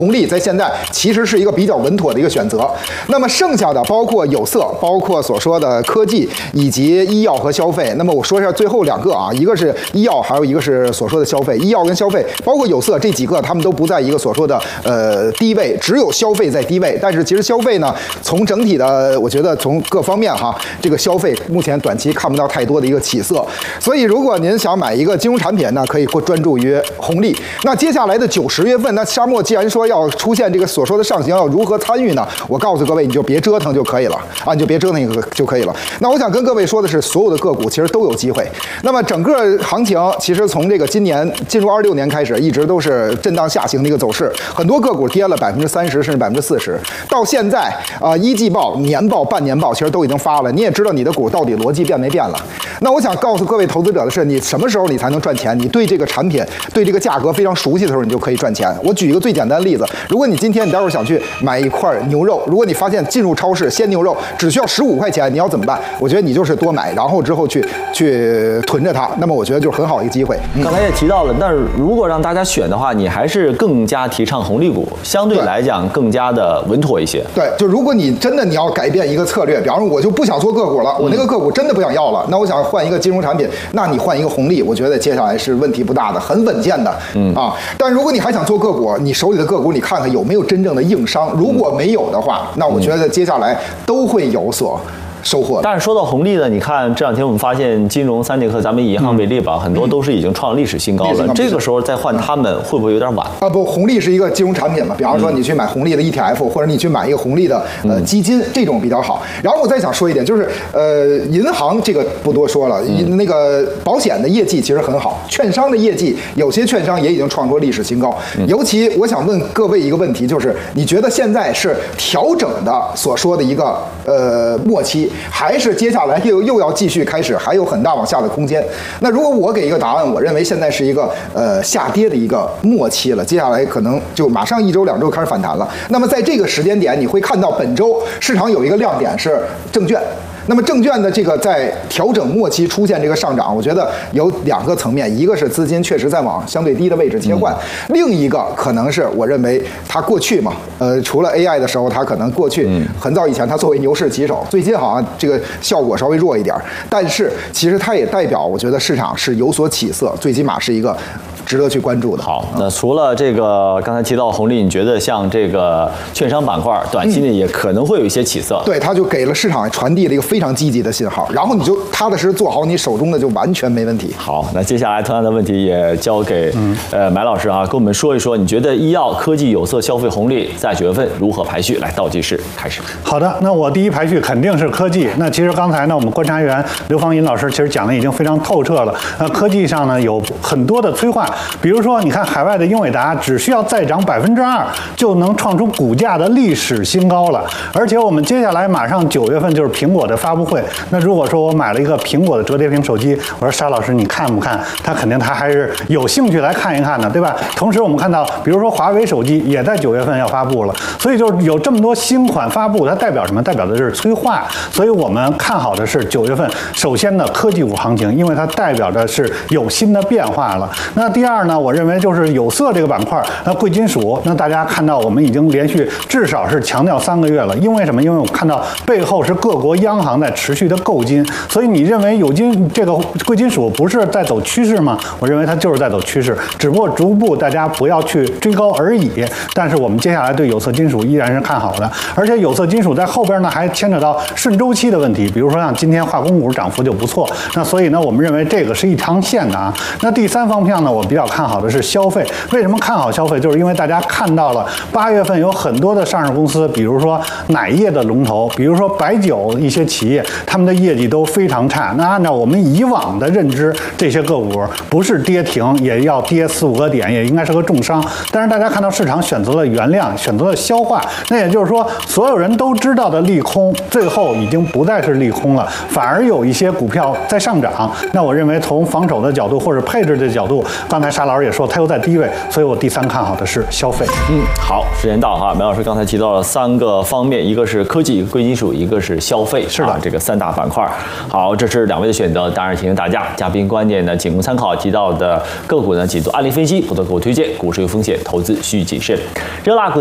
红利在现在其实是一个比较稳妥的一个选择。那么剩下的包括有色，包括所说的科技以及医药和消费。那么我说一下最后2个啊，一个是医药，还有一个是所说的消费。医药跟消费，包括有色这几个，他们都不在一个所说的低位，只有消费在低位。但是其实消费呢，从整体的，我觉得从各方面哈，这个消费目前短期看不到太多的一个起色。所以如果您想买一个金融产品呢，可以专注于红利。那接下来的9、10月份，那沙漠既然说要出现这个所说的上行，要如何参与呢？我告诉各位，你就别折腾就可以了啊，你就别折腾就可以了。那我想跟各位说的是，所有的个股其实都有机会。那么整个行情其实从这个今年进入26年开始，一直都是震荡下行的一个走势，很多个股跌了30%甚至40%。到现在一季报、年报、半年报其实都已经发了，你也知道你的股到底逻辑变没变了。那我想告诉各位投资者的是，你什么时候你才能赚钱？你对这个产品、对这个价格非常熟悉的时候，你就可以赚钱。我举一个最简单的例子，如果你今天你待会儿想去买一块牛肉，如果你发现进入超市鲜牛肉只需要15块钱，你要怎么办？我觉得你就是多买，然后之后去囤着它。那么我觉得就是很好一个机会。 刚才也提到了，但是如果让大家选的话，你还是更加提倡红利股，相对来讲更加的稳妥一些。 对，就如果你真的你要改变一个策略，比方说我就不想做个股了，我那个个股真的不想要了，那我想换一个金融产品，那你换一个红利，我觉得接下来是问题不大的，很稳健的。但如果你还想做个股，你手里的个股你看看有没有真正的硬伤，如果没有的话，那我觉得接下来都会有所收获。 但是说到红利呢，你看这2天我们发现金融3剑客，咱们以银行为例吧，很多都是已经创历史新高了。这个时候再换他们会不会有点晚？ 不，红利是一个金融产品嘛，比方说你去买红利的 ETF，或者你去买一个红利的基金，这种比较好。然后我再想说一点，就是银行这个不多说了，那个保险的业绩其实很好，券商的业绩有些券商也已经创出历史新高。尤其我想问各位一个问题，就是你觉得现在是调整的所说的一个末期，还是接下来又要继续开始，还有很大往下的空间？那如果我给一个答案，我认为现在是一个下跌的一个末期了，接下来可能就马上1周2周开始反弹了。那么在这个时间点，你会看到本周市场有一个亮点是证券。那么证券的这个在调整末期出现这个上涨，我觉得有2个层面，一个是资金确实在往相对低的位置切换，另一个可能是我认为它过去嘛，除了 AI 的时候，它可能过去很早以前它作为牛市旗手，最近好像这个效果稍微弱一点，但是其实它也代表我觉得市场是有所起色，最起码是一个值得去关注的。 好，那除了这个刚才提到红利，你觉得像这个券商板块短期内也可能会有一些起色？ 对，它就给了市场传递了一个非常积极的信号，然后你就踏踏实实做好你手中的，就完全没问题。 好，那接下来同样的问题也交给买老师啊，跟我们说一说，你觉得医药、科技、有色、消费红利在9月份如何排序？来，倒计时开始。 好的，那我第一排序肯定是科技。那其实刚才呢，我们观察员刘芳银老师其实讲的已经非常透彻了。科技上呢有很多的催化，比如说你看海外的英伟达只需要再涨2%，就能创出股价的历史新高了。而且我们接下来马上9月份就是苹果的发布会，那如果说我买了一个苹果的折叠屏手机，我说沙老师你看不看？他肯定他还是有兴趣来看一看的，对吧？同时我们看到，比如说华为手机也在9月份要发布了，所以就是有这么多新款发布，它代表什么？代表的是催化。所以我们看好的是9月份首先的科技股行情，因为它代表的是有新的变化了。那第二呢，我认为就是有色这个板块，那贵金属，那大家看到我们已经连续至少是强调3个月了，因为什么？因为我看到背后是各国央行在持续的购金，所以你认为有金这个贵金属不是在走趋势吗？我认为它就是在走趋势，只不过逐步大家不要去追高而已。但是我们接下来对有色金属依然是看好的，而且有色金属在后边呢还牵扯到顺周期的问题，比如说像今天化工股涨幅就不错，那所以呢我们认为这个是一条线的啊。那第三方面呢，我比较看好的是消费。为什么看好消费？就是因为大家看到了8月份有很多的上市公司，比如说奶业的龙头，比如说白酒一些企业，他们的业绩都非常差。那按照我们以往的认知，这些个股不是跌停也要跌4、5个点，也应该是个重伤。但是大家看到市场选择了原谅，选择了消化。那也就是说，所有人都知道的利空，最后已经不再是利空了，反而有一些股票在上涨。那我认为从防守的角度或者配置的角度，刚才沙老师也说它又在低位，所以我第3看好的是消费。 好，时间到哈，梅老师刚才提到了3个方面，一个是科技，一个贵金属，一个是消费， 是的， 这个3大板块。好，这是2位的选择，当然提醒大家，嘉宾观点呢仅供参考，提到的个股呢仅做案例分析，不做个股推荐，股市有风险，投资需谨慎。热辣股。